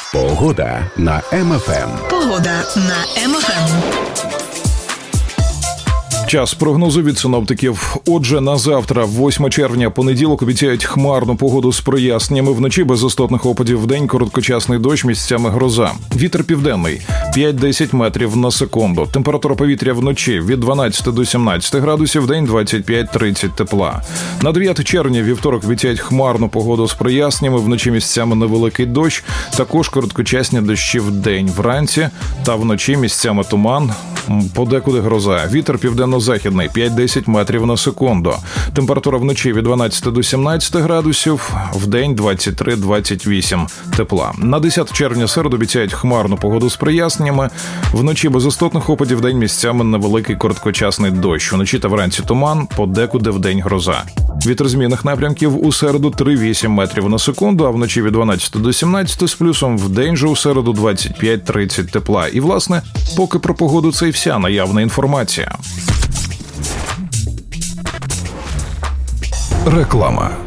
Погода на МФМ. Погода на МФМ. Час прогнозу від синоптиків. Отже, на завтра, 8 червня, понеділок, обіцяють хмарну погоду з проясненнями. Вночі без істотних опадів, вдень короткочасний дощ, місцями гроза. Вітер південний 5-10 метрів на секунду. Температура повітря вночі від 12 до 17 градусів, вдень 25-30 тепла. На 9 червня, вівторок, обіцяють хмарну погоду з проясненнями. Вночі місцями невеликий дощ. Також короткочасні дощі вдень, вранці та вночі місцями туман. Подекуди гроза. Вітер південно-західний 5-10 метрів на секунду. Температура вночі від 12 до 17 градусів, вдень 23-28 тепла. На 10 червня середу обіцяють хмарну погоду з проясненнями. Вночі без істотних опадів, вдень місцями невеликий короткочасний дощ. Вночі та вранці туман, подекуди вдень гроза. Вітер змінних напрямків у середу 3-8 метрів на секунду, а вночі від 12 до 17 з плюсом, вдень же у середу 25-30 тепла. І, власне, поки про погоду це і вся наявна інформація. Реклама.